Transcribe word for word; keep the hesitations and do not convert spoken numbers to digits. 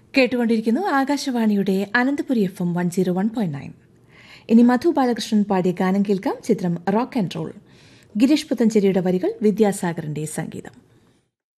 കേട്ടുകൊണ്ടിരിക്കുന്നു ആകാശവാണിയുടെ Ananthapuri F M one zero one point nine. ഇനി മധു ബാലകൃഷ്ണൻ പാടിയ ഗാനം കേൾക്കാം. ചിത്രം റോക്ക് ആൻഡ് റോൾ. ഗിരീഷ് പുത്തഞ്ചേരിയുടെ വരികൾ, വിദ്യാസാഗറിന്റെ സംഗീതം.